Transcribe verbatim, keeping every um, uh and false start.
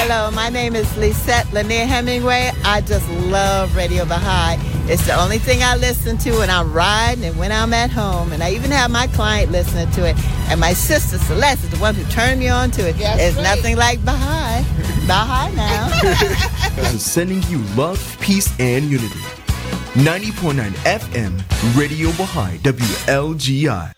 Hello, my name is Lisette Lanier Hemingway. I just love Radio Baha'i. It's the only thing I listen to when I'm riding and when I'm at home. And I even have my client listening to it. And my sister Celeste is the one who turned me on to it. That's it's right. nothing like Baha'i. Baha'i now. Sending you love, peace, and unity. ninety point nine F M, Radio Baha'i, W L G I.